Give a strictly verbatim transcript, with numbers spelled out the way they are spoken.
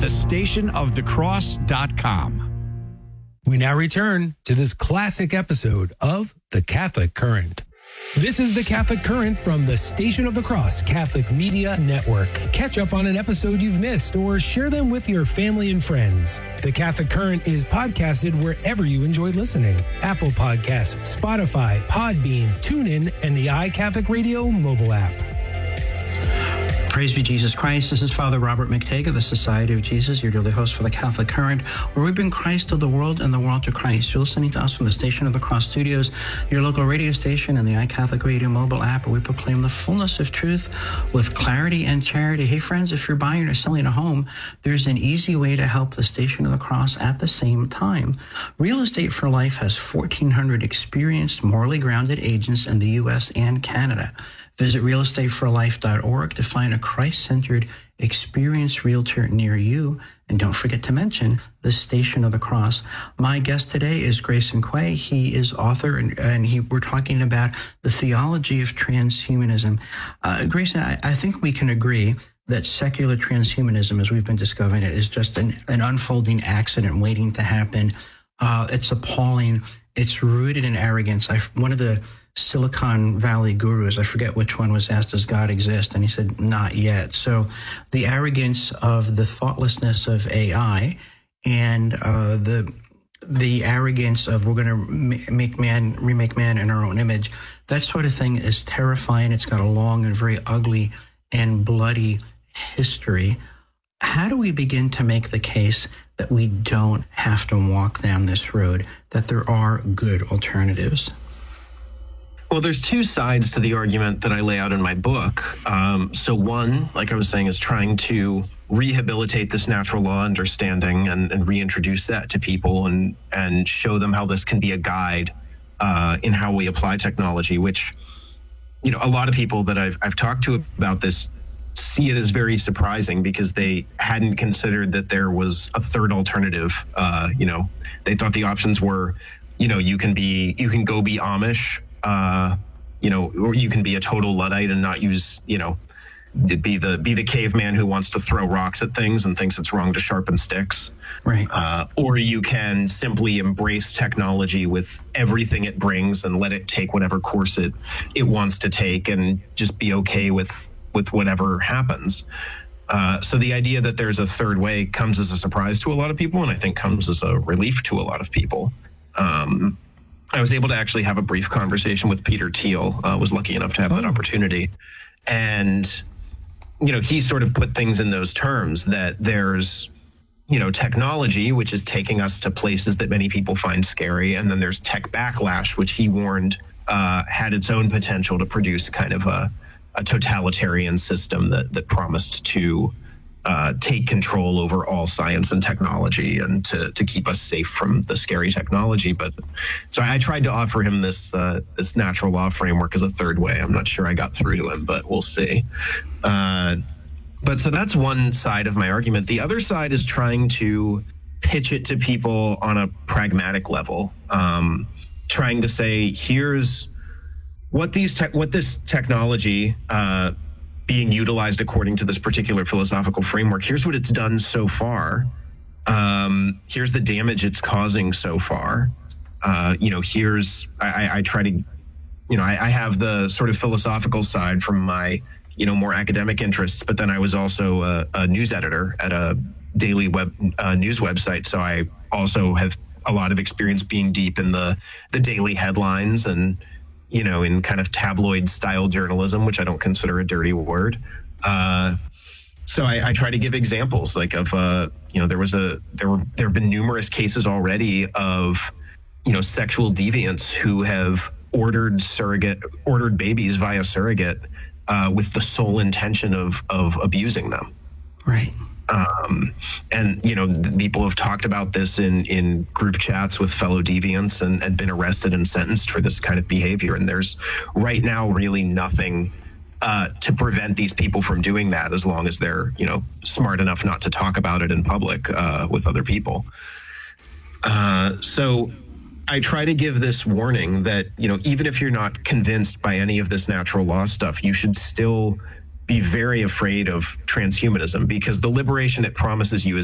the station of the cross dot com. We now return to this classic episode of The Catholic Current. This is The Catholic Current from the Station of the Cross Catholic Media Network. Catch up on an episode you've missed or share them with your family and friends. The Catholic Current is podcasted wherever you enjoy listening. Apple Podcasts, Spotify, Podbean, TuneIn, and the iCatholic Radio mobile app. Praise be Jesus Christ. This is Father Robert McTague of the Society of Jesus, your daily host for the Catholic Current, where we bring Christ to the world and the world to Christ. You're listening to us from the Station of the Cross Studios, your local radio station, and the iCatholic Radio mobile app, where we proclaim the fullness of truth with clarity and charity. Hey, friends, if you're buying or selling a home, there's an easy way to help the Station of the Cross at the same time. Real Estate for Life has fourteen hundred experienced, morally grounded agents in the U S and Canada. Visit real estate for life dot org to find a Christ-centered, experienced realtor near you. And don't forget to mention the Station of the Cross. My guest today is Grayson Quay. He is author, and, and he, we're talking about the theology of transhumanism. Uh, Grayson, I, I think we can agree that secular transhumanism, as we've been discovering it, is just an, an unfolding accident waiting to happen. Uh, it's appalling. It's rooted in arrogance. I, one of the Silicon Valley gurus, I forget which one, was asked, does God exist? And he said, not yet. So the arrogance of the thoughtlessness of A I and uh, the the arrogance of we're going to make man, remake man in our own image, that sort of thing is terrifying. It's got a long and very ugly and bloody history. How do we begin to make the case that we don't have to walk down this road, that there are good alternatives? Well, there's two sides to the argument that I lay out in my book. Um, so one, like I was saying, is trying to rehabilitate this natural law understanding and, and reintroduce that to people and, and show them how this can be a guide uh, in how we apply technology, which, you know, a lot of people that I've, I've talked to about this see it as very surprising because they hadn't considered that there was a third alternative. Uh, you know, they thought the options were, you know, you can be, you can go be Amish, Uh, you know, or you can be a total Luddite and not use, you know, be the be the caveman who wants to throw rocks at things and thinks it's wrong to sharpen sticks. Right. Uh, or you can simply embrace technology with everything it brings and let it take whatever course it it wants to take and just be okay with with whatever happens. Uh, so the idea that there's a third way comes as a surprise to a lot of people, and I think comes as a relief to a lot of people. Um, I was able to actually have a brief conversation with Peter Thiel. I uh, was lucky enough to have oh. that opportunity. And, you know, he sort of put things in those terms that there's, you know, technology, which is taking us to places that many people find scary. And then there's tech backlash, which he warned uh, had its own potential to produce kind of a, a totalitarian system that, that promised to Uh, take control over all science and technology and to, to keep us safe from the scary technology. But so I tried to offer him this uh, this natural law framework as a third way. I'm not sure I got through to him, but we'll see. Uh, but so that's one side of my argument. The other side is trying to pitch it to people on a pragmatic level, um, trying to say, here's what these te- what this technology uh, being utilized according to this particular philosophical framework. Here's what it's done so far. Um, here's the damage it's causing so far. Uh, you know, here's, I, I try to, you know, I, I have the sort of philosophical side from my, you know, more academic interests, but then I was also a, a news editor at a daily web uh, news website. So I also have a lot of experience being deep in the, the daily headlines and, you know, in kind of tabloid style journalism, which I don't consider a dirty word. Uh, so I, I try to give examples like of, uh, you know, there was a, there were, there have been numerous cases already of, you know, sexual deviants who have ordered surrogate, ordered babies via surrogate uh, with the sole intention of, of abusing them. Right. Um, and, you know, people have talked about this in, in group chats with fellow deviants and, and been arrested and sentenced for this kind of behavior. And there's right now really nothing uh, to prevent these people from doing that as long as they're, you know, smart enough not to talk about it in public uh, with other people. Uh, so I try to give this warning that, you know, even if you're not convinced by any of this natural law stuff, you should still be very afraid of transhumanism because the liberation it promises you is